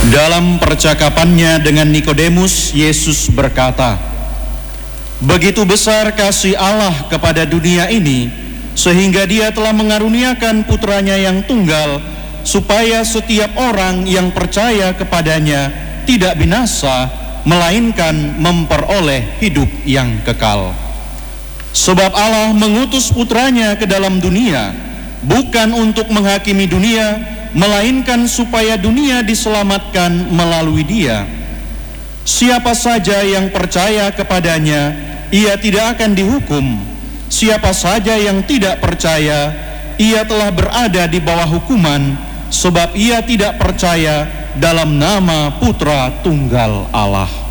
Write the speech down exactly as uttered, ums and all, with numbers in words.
Dalam percakapannya dengan Nikodemus, Yesus berkata, "Begitu besar kasih Allah kepada dunia ini, sehingga Dia telah mengaruniakan putranya yang tunggal, supaya setiap orang yang percaya kepadanya tidak binasa, melainkan memperoleh hidup yang kekal. Sebab Allah mengutus putranya ke dalam dunia, bukan untuk menghakimi dunia, melainkan supaya dunia diselamatkan melalui Dia. Siapa saja yang percaya kepadanya, ia tidak akan dihukum. Siapa saja yang tidak percaya, ia telah berada di bawah hukuman, sebab ia tidak percaya dalam nama Putra Tunggal Allah."